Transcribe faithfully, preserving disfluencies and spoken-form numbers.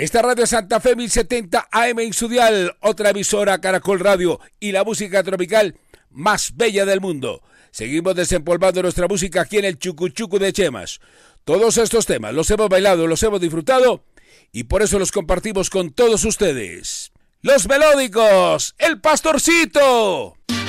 Esta radio Santa Fe mil setenta A M en su dial, otra emisora Caracol Radio y la música tropical más bella del mundo. Seguimos desempolvando nuestra música aquí en el Chucuchucu de Chemas. Todos estos temas los hemos bailado, los hemos disfrutado y por eso los compartimos con todos ustedes. Los Melódicos, El Pastorcito.